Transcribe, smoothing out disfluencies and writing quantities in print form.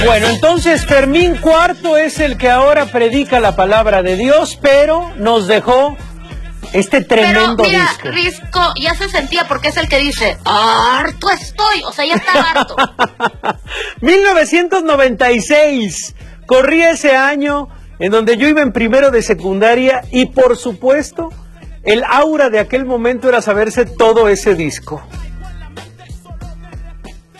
Bueno, entonces Fermín IV es el que ahora predica la palabra de Dios, pero nos dejó este tremendo pero mira, disco. Risco ya se sentía porque es el que dice, harto estoy, o sea, ya está harto. 1996, corría ese año en donde yo iba en primero de secundaria y por supuesto, el aura de aquel momento era saberse todo ese disco.